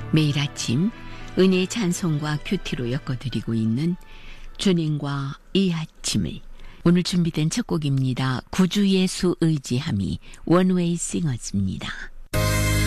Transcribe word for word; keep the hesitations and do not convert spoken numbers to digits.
매일 아침 은혜의 찬송과 큐티로 엮어드리고 있는 주님과 이 아침을, 오늘 준비된 첫 곡입니다. 구주 예수 의지함이 원웨이 싱어즈입니다.